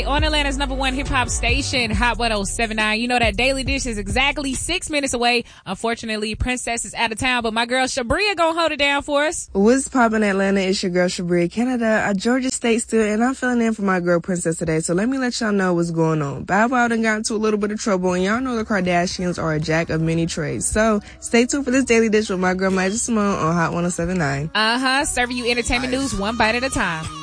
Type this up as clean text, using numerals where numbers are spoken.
On Atlanta's #1 hip-hop station, Hot 107.9. You know that Daily Dish is exactly 6 minutes away. Unfortunately, Princess is out of town, but my girl Shabria gonna hold it down for us. What's poppin' Atlanta? It's your girl Shabria Canada, Georgia State still, and I'm filling in for my girl Princess today, so let me let y'all know what's going on. Bow Wow done got into a little bit of trouble, and y'all know the Kardashians are a jack of many trades. So stay tuned for this Daily Dish with my girl Magic Simone on Hot 107.9. Serving you entertainment news one bite at a time.